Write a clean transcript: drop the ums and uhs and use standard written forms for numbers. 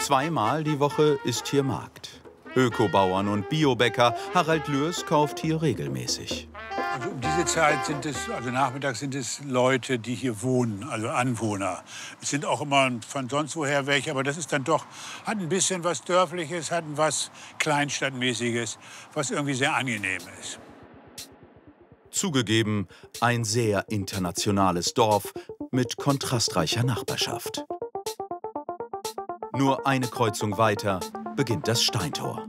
Zweimal die Woche ist hier Markt. Ökobauern und Biobäcker Harald Lührs kauft hier regelmäßig. Also um diese Zeit sind es, also nachmittags sind es Leute, die hier wohnen, also Anwohner. Es sind auch immer von sonst woher welche, aber das ist dann doch, hat ein bisschen was Dörfliches, hat was Kleinstadtmäßiges, was irgendwie sehr angenehm ist. Zugegeben, ein sehr internationales Dorf mit kontrastreicher Nachbarschaft. Nur eine Kreuzung weiter beginnt das Steintor.